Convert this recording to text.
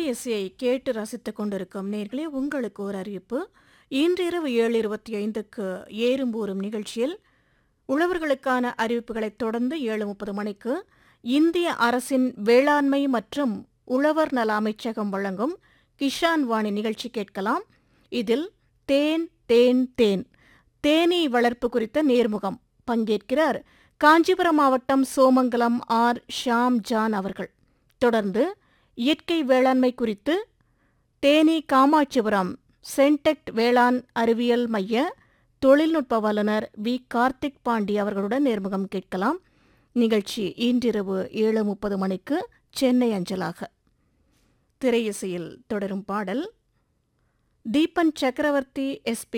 இசையை கேட்டு ரசித்துக் கொண்டிருக்கும் நேர்களே, உங்களுக்கு ஒரு அறிவிப்பு. இன்றிரவு 7:25க்கு ஏறும் ஊறும் நிகழ்ச்சியில் உழவர்களுக்கான அறிவிப்புகளைத் தொடர்ந்து 7:30 மணிக்கு இந்திய அரசின் வேளாண்மை மற்றும் உழவர் நல அமைச்சகம் வழங்கும் கிஷான் வாணி நிகழ்ச்சி கேட்கலாம். இதில் தேன் தேன் தேன் தேனீ வளர்ப்பு குறித்த நேர்முகம். பங்கேற்கிறார் காஞ்சிபுரம் மாவட்டம் சோமங்கலம் ஆர். ஷாம் ஜான் அவர்கள். தொடர்ந்து இயற்கை வேளாண்மை குறித்து தேனி காமாட்சிபுரம் சென்டெக்ட் வேளாண் அறிவியல் மைய தொழில்நுட்ப வல்லுநர் வி. கார்த்திக் பாண்டி அவர்களுடன் நேர்முகம் கேட்கலாம். நிகழ்ச்சி இன்றிரவு 7:30 மணிக்கு சென்னை அஞ்சலாக. திரையிசையில் தொடரும் பாடல் தீபன் சக்கரவர்த்தி, எஸ்.